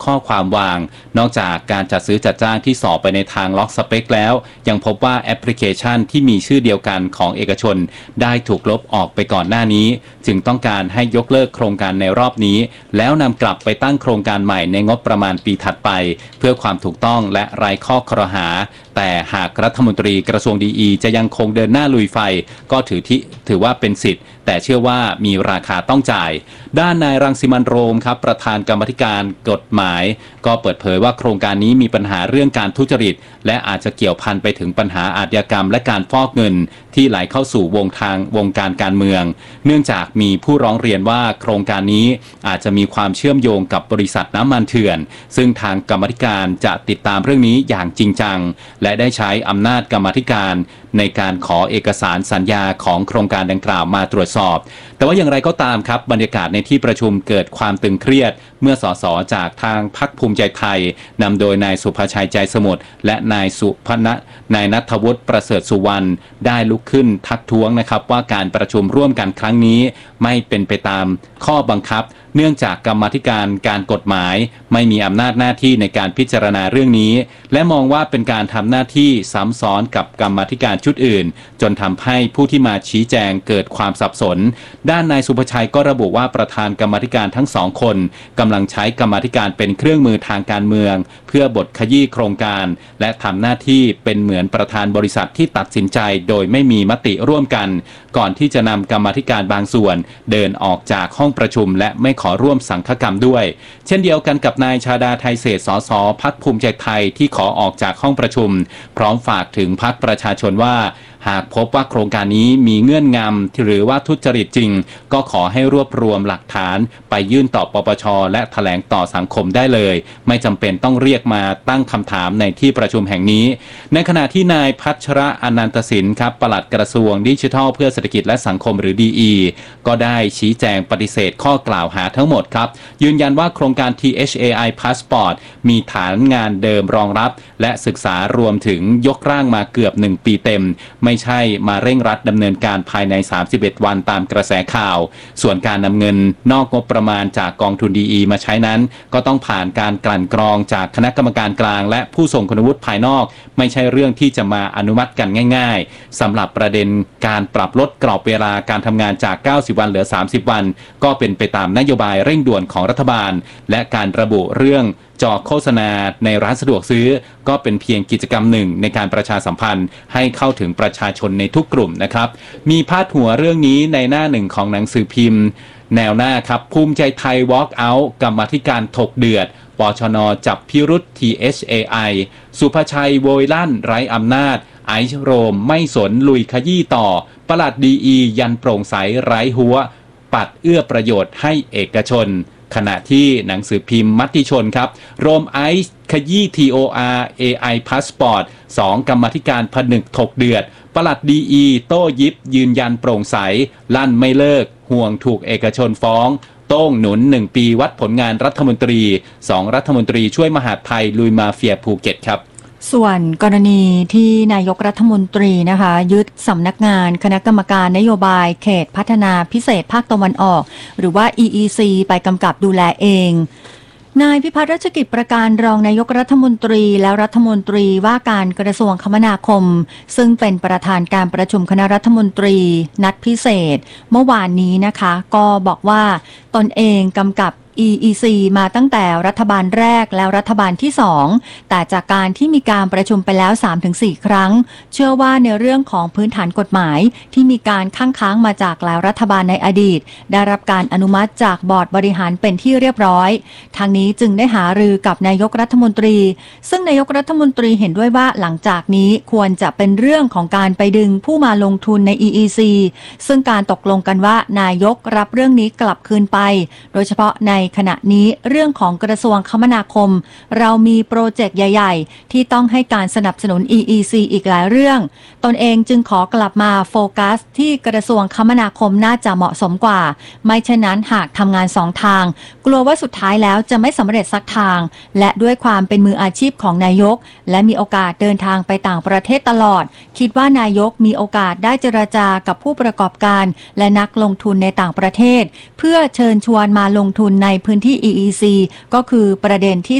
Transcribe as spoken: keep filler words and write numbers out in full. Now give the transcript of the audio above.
ข้อความวางนอกจากการจัดซื้อจัดจ้างที่สอบไปในทางล็อกสเปคแล้วยังพบว่าแอปพลิเคชันที่มีชื่อเดียวกันของเอกชนได้ถูกลบออกไปก่อนหน้านี้จึงต้องการให้ยกเลิกโครงการในรอบนี้แล้วนำกลับไปตั้งโครงการใหม่ในงบประมาณปีถัดไปเพื่อความถูกต้องและไร้ข้อครหาแต่หากรัฐมนตรีกระทรวงดีอีจะยังคงเดินหน้าลุยไฟก็ถือที่ถือว่าเป็นสิทธิ์แต่เชื่อว่ามีราคาต้องจ่ายด้านนายรังสิมันต์โรมครับประธานกรรมาธิการกฎหมายก็เปิดเผยว่าโครงการนี้มีปัญหาเรื่องการทุจริตและอาจจะเกี่ยวพันไปถึงปัญหาอาชญากรรมและการฟอกเงินที่ไหลเข้าสู่วงทางวงการการเมืองเนื่องจากมีผู้ร้องเรียนว่าโครงการนี้อาจจะมีความเชื่อมโยงกับบริษัทน้ำมันเถื่อนซึ่งทางกรรมาธิการจะติดตามเรื่องนี้อย่างจริงจังและได้ใช้อำนาจกรรมาธิการในการขอเอกสารสัญญาของโครงการดังกล่าวมาตรวจสอบแต่ว่าอย่างไรก็ตามครับบรรยากาศในที่ประชุมเกิดความตึงเครียดเมื่อสสจากทางพรรคภูมิใจไทยนำโดยนายสุภชัยใจสมุทรและนายสุพนะนายณัฐวุฒิประเสริฐสุวรรณได้ลุกขึ้นทักท้วงนะครับว่าการประชุมร่วมกันครั้งนี้ไม่เป็นไปตามข้อบังคับเนื่องจากกรรมาธิการการกฎหมายไม่มีอำนาจหน้าที่ในการพิจารณาเรื่องนี้และมองว่าเป็นการทำหน้าที่ซ้ำซ้อนกับกรรมาธิการชุดอื่นจนทำให้ผู้ที่มาชี้แจงเกิดความสับสนด้านนายสุภชัยก็ระบุว่าประธานกรรมาธิการทั้งสองคนกำลังใช้กรรมาธิการเป็นเครื่องมือทางการเมืองเพื่อบดขยี้โครงการและทำหน้าที่เป็นเหมือนประธานบริษัทที่ตัดสินใจโดยไม่มีมติร่วมกันก่อนที่จะนำกรรมาธิการบางส่วนเดินออกจากห้องประชุมและไม่ขอร่วมสังฆกรรมด้วยเช่นเดียวกันกับนายชาดาไทเศษสสพรรคภูมิใจไทยที่ขอออกจากห้องประชุมพร้อมฝากถึงพรรคประชาชนว่าหากพบว่าโครงการนี้มีเงื่อนงำหรือว่าทุจริตจริงก็ขอให้รวบรวมหลักฐานไปยื่นต่อปปชและแถลงต่อสังคมได้เลยไม่จำเป็นต้องเรียกมาตั้งคำถามในที่ประชุมแห่งนี้ในขณะที่นายพัชระอนันตสินครับปลัดกระทรวงดิจิทัลเพื่อเศรษฐกิจและสังคมหรือ ดี อี ก็ได้ชี้แจงปฏิเสธข้อกล่าวหาทั้งหมดครับยืนยันว่าโครงการ ที เอช เอ ไอ Passport มีฐานงานเดิมรองรับและศึกษารวมถึงยกร่างมาเกือบหนึ่งปีเต็มไม่ใช่มาเร่งรัดดำเนินการภายในสามสิบเอ็ดวันตามกระแสข่าวส่วนการนำเงินนอกงบประมาณจากกองทุน ดี อี มาใช้นั้นก็ต้องผ่านการกลั่นกรองจากคณะกรรมการกลางและผู้ทรงคุณวุฒิภายนอกไม่ใช่เรื่องที่จะมาอนุมัติกันง่ายๆสำหรับประเด็นการปรับลดกรอบเวลาการทำงานจากเก้าสิบวันเหลือสามสิบวันก็เป็นไปตามนโยบายเร่งด่วนของรัฐบาลและการระบุเรื่องจอโฆษณาในร้านสะดวกซื้อก็เป็นเพียงกิจกรรมหนึ่งในการประชาสัมพันธ์ให้เข้าถึงประชาชนในทุกกลุ่มนะครับมีพาดหัวเรื่องนี้ในหน้าหนึ่งของหนังสือพิมพ์แนวหน้าครับภูมิใจไทย walk out กรรมาธิการถกเดือดปชนจับพิรุธ ที เอช เอ ไอ สุภชัยโวยลั่นไร้อำนาจไอซ์โรมไม่สนลุยขยี้ต่อปลัด ดี อี ยันโปร่งใสไร้หัวปัดเอื้อประโยชน์ให้เอกชนขณะที่หนังสือพิมพ์มติชนครับโรมไอซ์ขยี้ ที โอ อาร์ เอ ไอ Passport สองกรรมาธิการผนึกถกเดือดปลัด ดี อี โต้ยิบยืนยันโปร่งใสลั่นไม่เลิกห่วงถูกเอกชนฟ้องโต้งหนุนหนึ่งปีวัดผลงานรัฐมนตรีสองรัฐมนตรีช่วยมหาดไทยลุยมาเฟียภูเก็ตครับส่วนกรณีที่นายกรัฐมนตรีนะคะยึดสำนักงานคณะกรรมการนโยบายเขตพัฒนาพิเศษภาคตะวันออกหรือว่า อี อี ซี ไปกำกับดูแลเองนายพิพัฒน์รัชกิจประการรองนายกรัฐมนตรีและรัฐมนตรีว่าการกระทรวงคมนาคมซึ่งเป็นประธานการประชุมคณะรัฐมนตรีนัดพิเศษเมื่อวานนี้นะคะก็บอกว่าตนเองกำกับ อี อี ซี มาตั้งแต่รัฐบาลแรกแล้วรัฐบาลที่สองแต่จากการที่มีการประชุมไปแล้ว สามถึงสี่ ครั้งเชื่อว่าในเรื่องของพื้นฐานกฎหมายที่มีการค้างค้างมาจากหลายรัฐบาลในอดีตได้รับการอนุมัติจากบอร์ดบริหารเป็นที่เรียบร้อยทางนี้จึงได้หารือกับนายกรัฐมนตรีซึ่งนายกรัฐมนตรีเห็นด้วยว่าหลังจากนี้ควรจะเป็นเรื่องของการไปดึงผู้มาลงทุนใน อี อี ซี ซึ่งการตกลงกันว่านายกรับเรื่องนี้กลับคืนไปโดยเฉพาะในขณะนี้เรื่องของกระทรวงคมนาคมเรามีโปรเจกต์ใหญ่ๆที่ต้องให้การสนับสนุน อี อี ซี อีกหลายเรื่องตนเองจึงขอกลับมาโฟกัสที่กระทรวงคมนาคมน่าจะเหมาะสมกว่าไม่เช่นนั้นหากทำงานสองทางกลัวว่าสุดท้ายแล้วจะไม่สำเร็จสักทางและด้วยความเป็นมืออาชีพของนายกและมีโอกาสเดินทางไปต่างประเทศตลอดคิดว่านายกมีโอกาสได้เจรจากับผู้ประกอบการและนักลงทุนในต่างประเทศเพื่อเชิญชวนมาลงทุนในพื้นที่ อี อี ซี ก็คือประเด็นที่